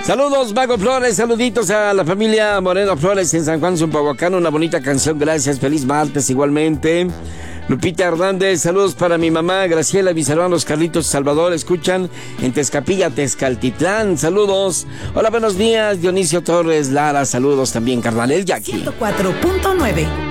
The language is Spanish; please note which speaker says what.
Speaker 1: Saludos, Mago Flores, saluditos a la familia Moreno Flores en San Juan Zumpahuacán, una bonita canción, gracias, feliz martes igualmente. Lupita Hernández, saludos para mi mamá Graciela, mis hermanos Carlitos y Salvador, escuchan en Tezcapilla, Tezcaltitlán, saludos. Hola, buenos días, Dionisio Torres Lara, saludos también, carnal, el Jackie.
Speaker 2: 104.9